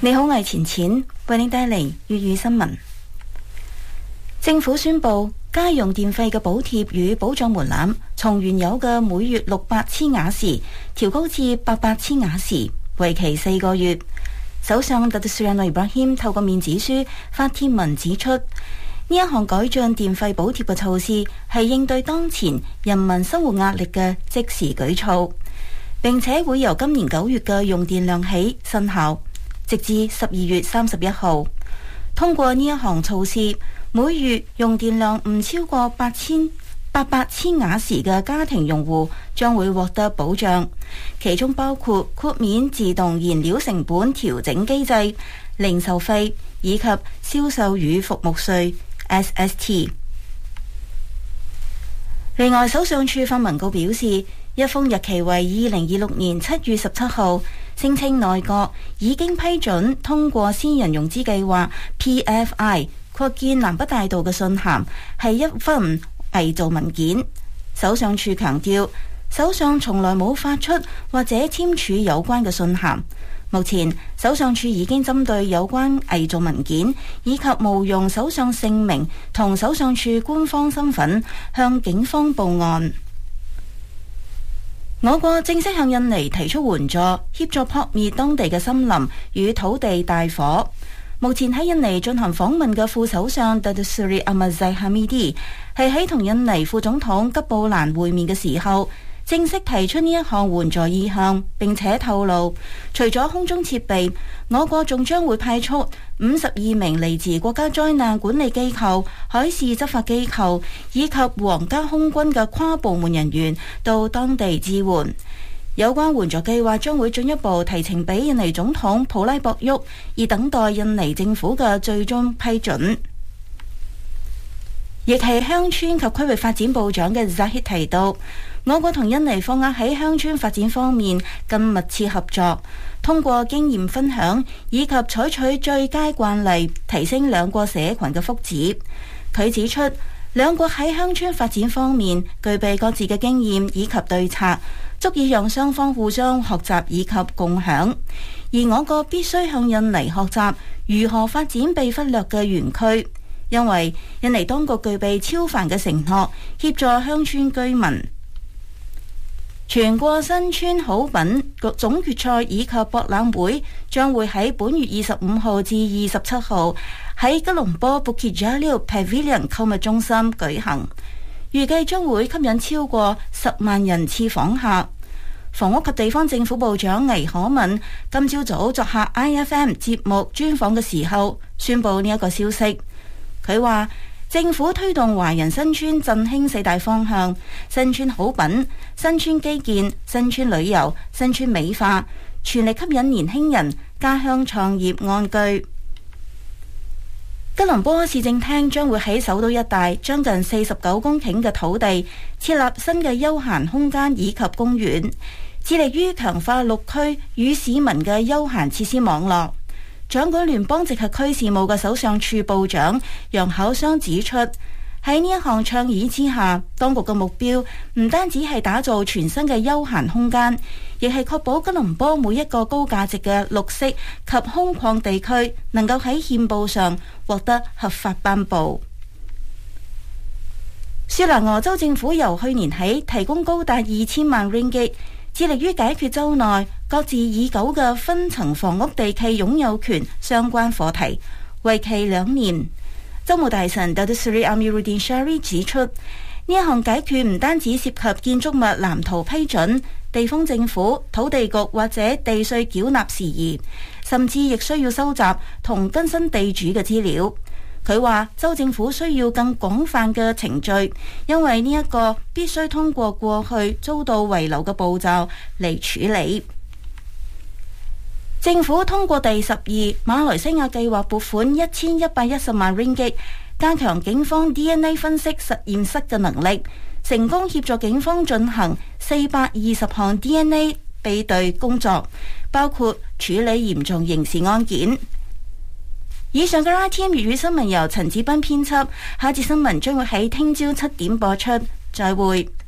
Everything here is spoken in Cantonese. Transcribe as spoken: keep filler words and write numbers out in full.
你好，我係錢錢，為你帶嚟粵語新聞。政府宣布家用電費嘅補貼與保障門檻從原有嘅每月六百千瓦時調高至八百千瓦時，為期四個月。首相達斯里安諾伊布拉希透過面子書發帖文指出，呢一項改進電費補貼嘅措施係應對當前人民生活壓力嘅即時舉措，並且會由今年九月嘅用電量起生效，直至十二月三十一號。通過呢一項措施，每月用電量唔超過八千八百千瓦時嘅家庭用戶將會獲得保障，其中包括豁免自動燃料成本調整機制、零售費以及銷售與服務稅 S S T。 另外，首相處發文告表示，一封日期為二零二六年七月十七號，聲稱內閣已經批准通過私人融資計劃 P F I 擴建南北大道嘅信函，係一份偽造文件。首相處強調，首相從來冇發出或者簽署有關嘅信函。目前，首相處已經針對有關偽造文件以及冒用首相姓名同首相處官方身份向警方報案。我國正式向印尼提出援助，協助撲滅當地嘅森林與土地大火。目前喺印尼進行訪問嘅副首相 Datuk Seri Ahmad Zahid Hamidi 係喺同印尼副總統吉布蘭會面嘅時候，正式提出呢一項援助意向，並且透露，除咗空中設備，我國仲將會派出五十二名嚟自國家災難管理機構、海事執法機構以及皇家空軍嘅跨部門人員到當地支援。有關援助計劃將會進一步提呈俾印尼總統普拉博沃，以等待印尼政府嘅最終批准。亦係鄉村及區域發展部長嘅扎希提到，我國同印尼放眼喺鄉村發展方面更密切合作，通過經驗分享以及採取最佳慣例，提升兩國社群嘅福祉。佢指出，兩國喺鄉村發展方面具備各自嘅經驗以及對策，足以讓雙方互相學習以及共享。而我國必須向印尼學習如何發展被忽略嘅園區，因為印尼當局具備超凡嘅承諾，協助鄉村居民。全國新村好品總決賽以及博覽會將會喺本月二十五號至二十七號喺吉隆坡 Bukit Jalil Pavilion 購物中心舉行，預計將會吸引超過十萬人次訪客。房屋及地方政府部長倪可敏今朝早作客 I F M 節目專訪嘅時候，宣布呢一個消息。佢話，政府推動華人新村振興四大方向：新村好品、新村基建、新村旅遊、新村美化，全力吸引年輕人家鄉創業安居。吉隆坡市政廳將會喺首都一帶將近四十九公頃嘅土地設立新嘅休閒空間以及公園，致力於強化綠區與市民嘅休閒設施網絡。掌管聯邦直轄區事務嘅首相處部長楊巧雙指出，喺呢一項倡議之下，當局嘅目標唔單止係打造全新嘅休閒空間，亦係確保吉隆坡每一個高價值嘅綠色及空曠地區能夠喺憲報上獲得合法頒布。雪蘭莪州政府由去年起提供高達二千萬 ringgit，致力於解決州內各自已久嘅分層房屋地契擁有權相關課題，為期兩年。州務大臣 Datuk Seri Amiruddin Syari 指出，呢一項解決唔單止涉及建築物藍圖批准、地方政府、土地局或者地稅繳納事宜，甚至亦需要收集同更新地主嘅資料。佢話州政府需要更廣泛嘅程序，因為呢一個必須通過過去遭到遺留嘅步驟嚟處理。政府通過第十二馬來西亞計劃撥款一千一百一十萬 ringgit， 加強警方 D N A 分析實驗室嘅能力，成功協助警方進行四百二十項 D N A 比對工作，包括處理嚴重刑事案件。以上嘅 I T M 粵語新聞由陳子斌編輯，下一節新聞將會喺聽朝七點播出，再會。